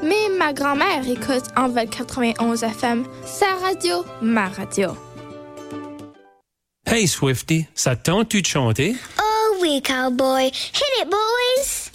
Mais ma grand-mère écoute Envol 91 FM. Sa radio, ma radio. Hey Swifty, ça te tente-tu de chanter? Oh oui, cowboy. Hit it, boys!